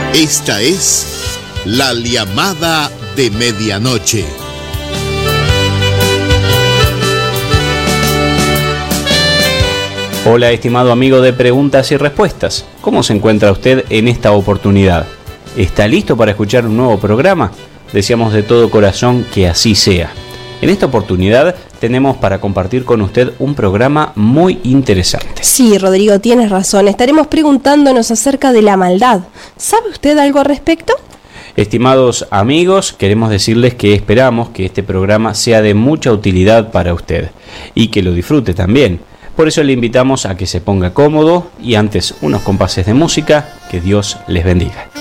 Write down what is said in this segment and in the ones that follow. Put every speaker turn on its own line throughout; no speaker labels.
Esta es la llamada de medianoche.
Hola, estimado amigo de Preguntas y Respuestas. ¿Cómo se encuentra usted en esta oportunidad? ¿Está listo para escuchar un nuevo programa? Deseamos de todo corazón que así sea. En esta oportunidad tenemos para compartir con usted un programa muy interesante.
Sí, Rodrigo, tienes razón. Estaremos preguntándonos acerca de la maldad. ¿Sabe usted algo al respecto?
Estimados amigos, queremos decirles que esperamos que este programa sea de mucha utilidad para usted y que lo disfrute también. Por eso le invitamos a que se ponga cómodo y antes unos compases de música. Que Dios les bendiga.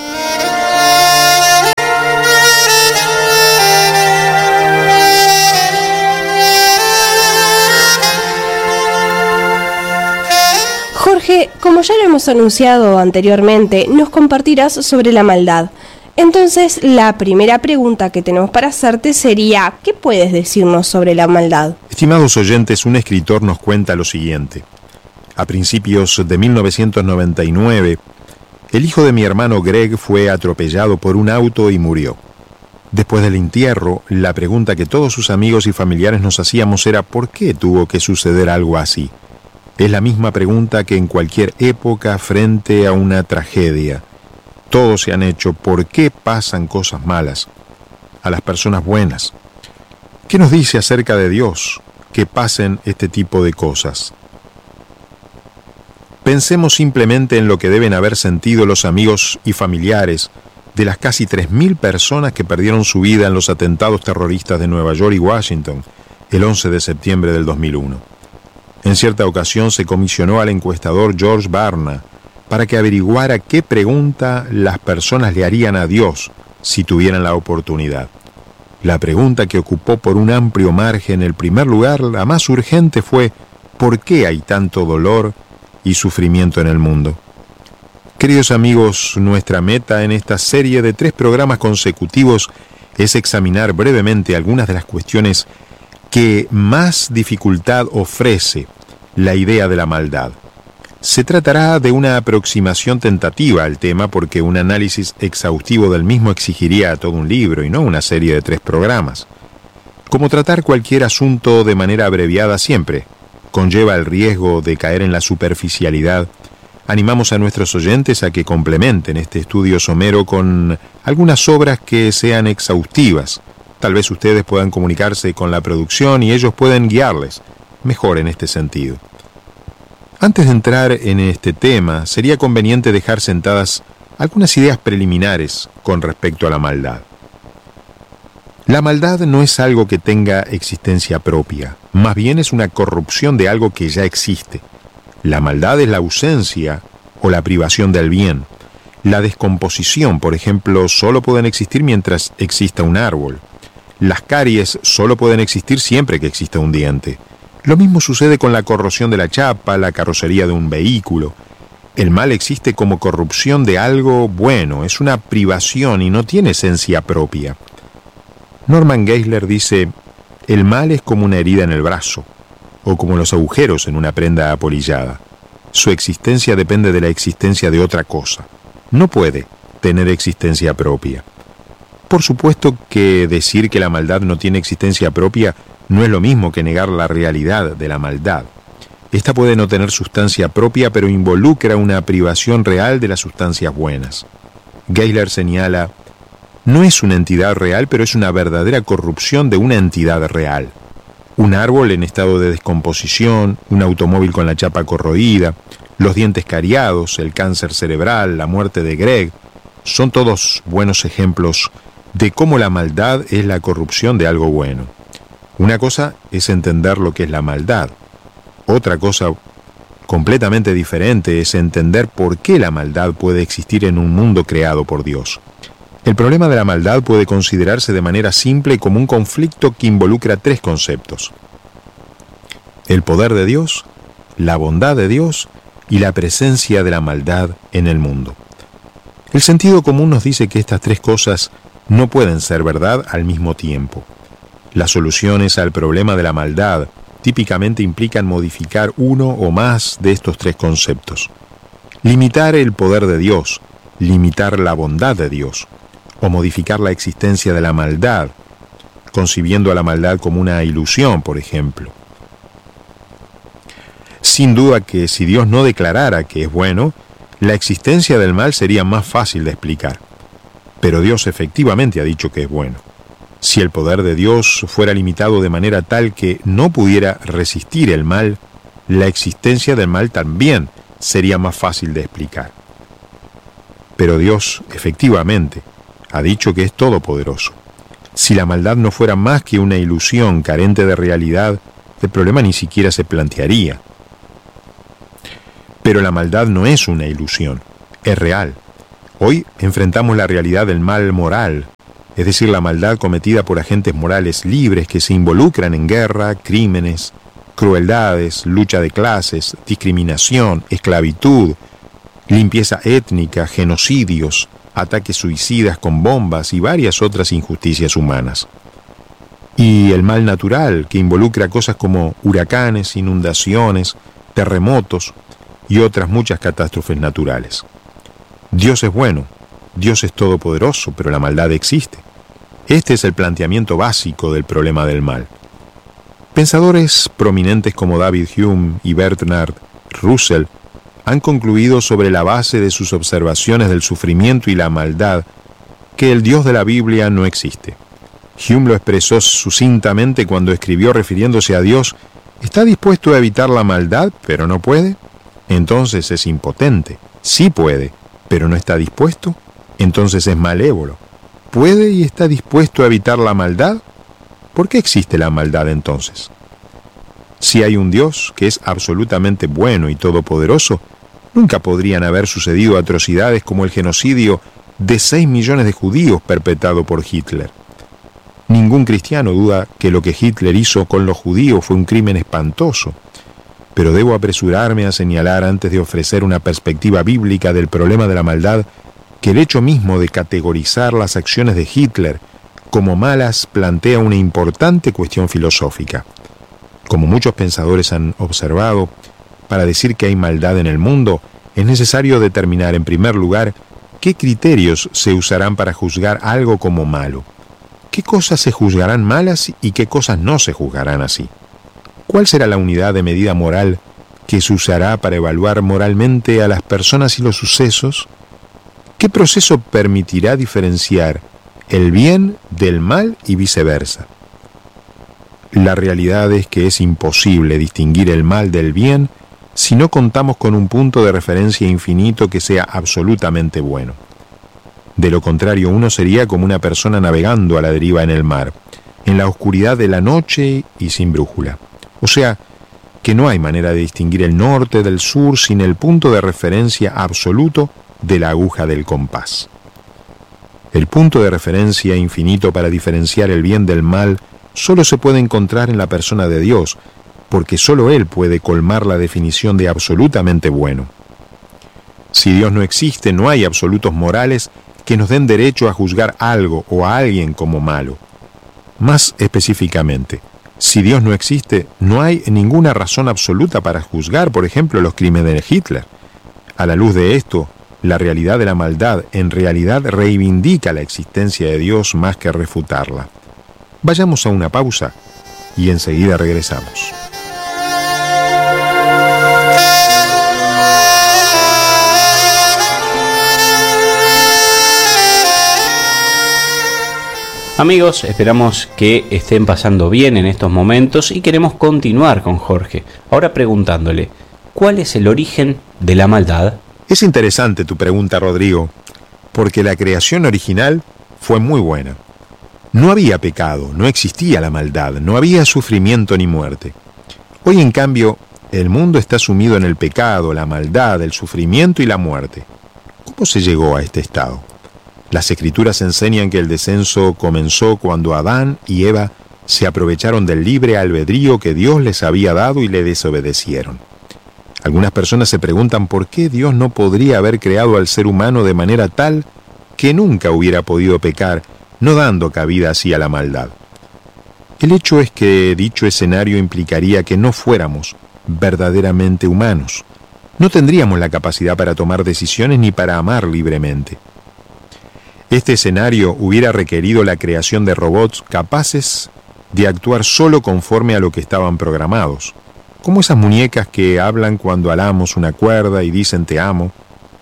Jorge, como ya lo hemos anunciado anteriormente, nos compartirás sobre la maldad. Entonces, la primera pregunta que tenemos para hacerte sería, ¿qué puedes decirnos sobre la maldad?
Estimados oyentes, un escritor nos cuenta lo siguiente. A principios de 1999, el hijo de mi hermano Greg fue atropellado por un auto y murió. Después del entierro, la pregunta que todos sus amigos y familiares nos hacíamos era ¿por qué tuvo que suceder algo así? Es la misma pregunta que en cualquier época frente a una tragedia. Todos se han hecho ¿por qué pasan cosas malas a las personas buenas? ¿Qué nos dice acerca de Dios que pasen este tipo de cosas? Pensemos simplemente en lo que deben haber sentido los amigos y familiares de las casi 3.000 personas que perdieron su vida en los atentados terroristas de Nueva York y Washington el 11 de septiembre del 2001. En cierta ocasión se comisionó al encuestador George Barna para que averiguara qué pregunta las personas le harían a Dios si tuvieran la oportunidad. La pregunta que ocupó por un amplio margen el primer lugar, la más urgente, fue ¿por qué hay tanto dolor y sufrimiento en el mundo? Queridos amigos, nuestra meta en esta serie de 3 programas consecutivos es examinar brevemente algunas de las cuestiones que más dificultad ofrece la idea de la maldad. Se tratará de una aproximación tentativa al tema porque un análisis exhaustivo del mismo exigiría todo un libro y no una serie de 3 programas. Como tratar cualquier asunto de manera abreviada siempre conlleva el riesgo de caer en la superficialidad, animamos a nuestros oyentes a que complementen este estudio somero con algunas obras que sean exhaustivas. Tal vez ustedes puedan comunicarse con la producción y ellos pueden guiarles mejor en este sentido. Antes de entrar en este tema, sería conveniente dejar sentadas algunas ideas preliminares con respecto a la maldad. La maldad no es algo que tenga existencia propia, más bien es una corrupción de algo que ya existe. La maldad es la ausencia o la privación del bien. La descomposición, por ejemplo, solo pueden existir mientras exista un árbol. Las caries solo pueden existir siempre que exista un diente. Lo mismo sucede con la corrosión de la chapa, la carrocería de un vehículo. El mal existe como corrupción de algo bueno, es una privación y no tiene esencia propia. Norman Geisler dice, el mal es como una herida en el brazo, o como los agujeros en una prenda apolillada. Su existencia depende de la existencia de otra cosa. No puede tener existencia propia. Por supuesto que decir que la maldad no tiene existencia propia no es lo mismo que negar la realidad de la maldad. Esta puede no tener sustancia propia, pero involucra una privación real de las sustancias buenas. Geisler señala, no es una entidad real, pero es una verdadera corrupción de una entidad real. Un árbol en estado de descomposición, un automóvil con la chapa corroída, los dientes cariados, el cáncer cerebral, la muerte de Greg, son todos buenos ejemplos de cómo la maldad es la corrupción de algo bueno. Una cosa es entender lo que es la maldad. Otra cosa completamente diferente es entender por qué la maldad puede existir en un mundo creado por Dios. El problema de la maldad puede considerarse de manera simple como un conflicto que involucra 3 conceptos: el poder de Dios, la bondad de Dios y la presencia de la maldad en el mundo. El sentido común nos dice que estas 3 cosas no pueden ser verdad al mismo tiempo. Las soluciones al problema de la maldad típicamente implican modificar uno o más de estos 3 conceptos. Limitar el poder de Dios limitar la bondad de Dios o modificar la existencia de la maldad, concibiendo a la maldad como una ilusión, por ejemplo. Sin duda que si Dios no declarara que es bueno, la existencia del mal sería más fácil de explicar. Pero Dios efectivamente ha dicho que es bueno. Si el poder de Dios fuera limitado de manera tal que no pudiera resistir el mal, la existencia del mal también sería más fácil de explicar. Pero Dios efectivamente ha dicho que es todopoderoso. Si la maldad no fuera más que una ilusión carente de realidad, el problema ni siquiera se plantearía. Pero la maldad no es una ilusión, es real. Hoy enfrentamos la realidad del mal moral, es decir, la maldad cometida por agentes morales libres que se involucran en guerra, crímenes, crueldades, lucha de clases, discriminación, esclavitud, limpieza étnica, genocidios, ataques suicidas con bombas y varias otras injusticias humanas. Y el mal natural, que involucra cosas como huracanes, inundaciones, terremotos y otras muchas catástrofes naturales. Dios es bueno, Dios es todopoderoso, pero la maldad existe. Este es el planteamiento básico del problema del mal. Pensadores prominentes como David Hume y Bertrand Russell han concluido sobre la base de sus observaciones del sufrimiento y la maldad que el Dios de la Biblia no existe. Hume lo expresó sucintamente cuando escribió refiriéndose a Dios: ¿está dispuesto a evitar la maldad, pero no puede? Entonces es impotente. Sí puede, pero no está dispuesto. Entonces es malévolo. ¿Puede y está dispuesto a evitar la maldad? ¿Por qué existe la maldad entonces? Si hay un Dios que es absolutamente bueno y todopoderoso, nunca podrían haber sucedido atrocidades como el genocidio de 6 millones de judíos perpetrado por Hitler. Ningún cristiano duda que lo que Hitler hizo con los judíos fue un crimen espantoso, pero debo apresurarme a señalar, antes de ofrecer una perspectiva bíblica del problema de la maldad, que el hecho mismo de categorizar las acciones de Hitler como malas plantea una importante cuestión filosófica. Como muchos pensadores han observado, para decir que hay maldad en el mundo, es necesario determinar en primer lugar qué criterios se usarán para juzgar algo como malo. ¿Qué cosas se juzgarán malas y qué cosas no se juzgarán así? ¿Cuál será la unidad de medida moral que se usará para evaluar moralmente a las personas y los sucesos? ¿Qué proceso permitirá diferenciar el bien del mal y viceversa? La realidad es que es imposible distinguir el mal del bien si no contamos con un punto de referencia infinito que sea absolutamente bueno. De lo contrario, uno sería como una persona navegando a la deriva en el mar, en la oscuridad de la noche y sin brújula. O sea, que no hay manera de distinguir el norte del sur sin el punto de referencia absoluto de la aguja del compás. El punto de referencia infinito para diferenciar el bien del mal solo se puede encontrar en la persona de Dios, porque solo Él puede colmar la definición de absolutamente bueno. Si Dios no existe, no hay absolutos morales que nos den derecho a juzgar algo o a alguien como malo. Más específicamente, si Dios no existe, no hay ninguna razón absoluta para juzgar, por ejemplo, los crímenes de Hitler. A la luz de esto, la realidad de la maldad en realidad reivindica la existencia de Dios más que refutarla. Vayamos a una pausa y enseguida regresamos.
Amigos, esperamos que estén pasando bien en estos momentos y queremos continuar con Jorge. Ahora preguntándole, ¿cuál es el origen de la maldad?
Es interesante tu pregunta, Rodrigo, porque la creación original fue muy buena. No había pecado, no existía la maldad, no había sufrimiento ni muerte. Hoy, en cambio, el mundo está sumido en el pecado, la maldad, el sufrimiento y la muerte. ¿Cómo se llegó a este estado? Las Escrituras enseñan que el descenso comenzó cuando Adán y Eva se aprovecharon del libre albedrío que Dios les había dado y le desobedecieron. Algunas personas se preguntan por qué Dios no podría haber creado al ser humano de manera tal que nunca hubiera podido pecar, no dando cabida así a la maldad. El hecho es que dicho escenario implicaría que no fuéramos verdaderamente humanos. no tendríamos la capacidad para tomar decisiones ni para amar libremente. Este escenario hubiera requerido la creación de robots capaces de actuar solo conforme a lo que estaban programados, como esas muñecas que hablan cuando alamos una cuerda y dicen te amo.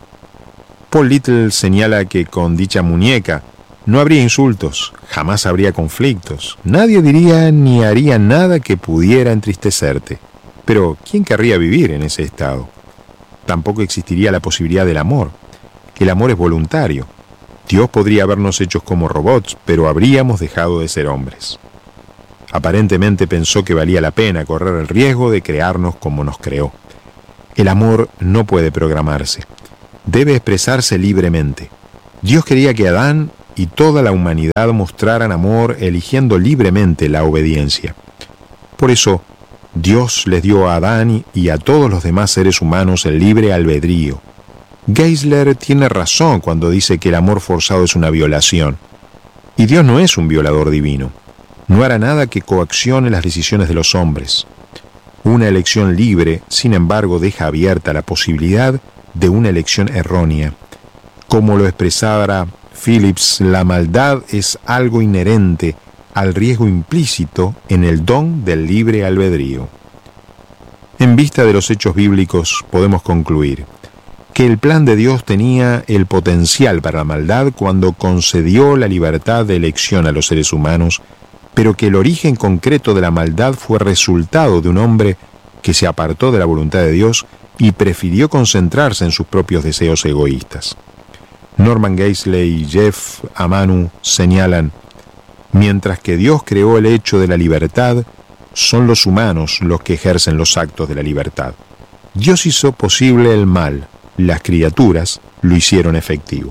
Paul Little señala que con dicha muñeca no habría insultos, jamás habría conflictos, nadie diría ni haría nada que pudiera entristecerte. Pero ¿quién querría vivir en ese estado? Tampoco existiría la posibilidad del amor. El amor es voluntario. Dios podría habernos hechos como robots, pero habríamos dejado de ser hombres. Aparentemente pensó que valía la pena correr el riesgo de crearnos como nos creó. El amor no puede programarse. Debe expresarse libremente. Dios quería que Adán y toda la humanidad mostraran amor eligiendo libremente la obediencia. Por eso, Dios les dio a Adán y a todos los demás seres humanos el libre albedrío. Geisler tiene razón cuando dice que el amor forzado es una violación. Y Dios no es un violador divino. No hará nada que coaccione las decisiones de los hombres. Una elección libre, sin embargo, deja abierta la posibilidad de una elección errónea. Como lo expresara Phillips, la maldad es algo inherente al riesgo implícito en el don del libre albedrío. En vista de los hechos bíblicos, podemos concluir que el plan de Dios tenía el potencial para la maldad cuando concedió la libertad de elección a los seres humanos, pero que el origen concreto de la maldad fue resultado de un hombre que se apartó de la voluntad de Dios y prefirió concentrarse en sus propios deseos egoístas. Norman Geisler y Jeff Amanu señalan: mientras que Dios creó el hecho de la libertad, son los humanos los que ejercen los actos de la libertad. Dios hizo posible el mal, las criaturas lo hicieron efectivo.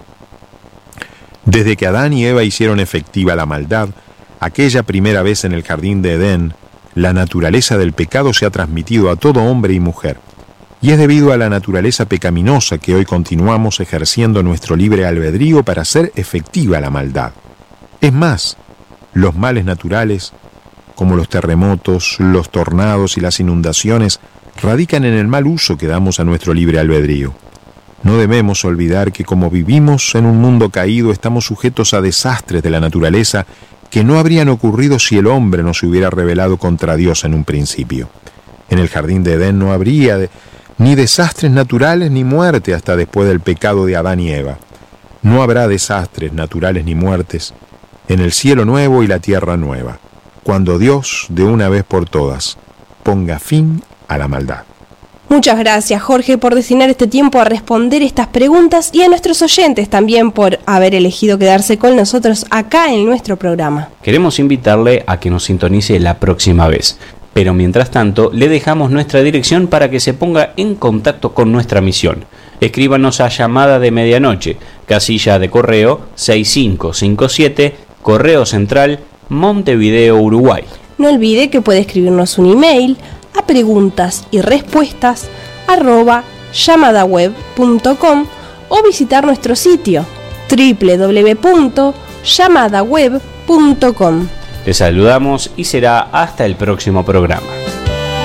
Desde que Adán y Eva hicieron efectiva la maldad, aquella primera vez en el jardín de Edén, la naturaleza del pecado se ha transmitido a todo hombre y mujer. Y es debido a la naturaleza pecaminosa que hoy continuamos ejerciendo nuestro libre albedrío para hacer efectiva la maldad. Es más, los males naturales, como los terremotos, los tornados y las inundaciones, radican en el mal uso que damos a nuestro libre albedrío. No debemos olvidar que como vivimos en un mundo caído, estamos sujetos a desastres de la naturaleza que no habrían ocurrido si el hombre no se hubiera rebelado contra Dios en un principio. En el jardín de Edén no habría ni desastres naturales ni muerte hasta después del pecado de Adán y Eva. No habrá desastres naturales ni muertes en el cielo nuevo y la tierra nueva, cuando Dios, de una vez por todas, ponga fin a la maldad.
Muchas gracias, Jorge, por destinar este tiempo a responder estas preguntas y a nuestros oyentes también por haber elegido quedarse con nosotros acá en nuestro programa.
Queremos invitarle a que nos sintonice la próxima vez, pero mientras tanto le dejamos nuestra dirección para que se ponga en contacto con nuestra misión. Escríbanos a Llamada de Medianoche, casilla de correo 6557, Correo Central, Montevideo, Uruguay.
No olvide que puede escribirnos un email a preguntas-y-respuestas@llamadaweb.com o visitar nuestro sitio www.llamadaweb.com.
Les saludamos y será hasta el próximo programa.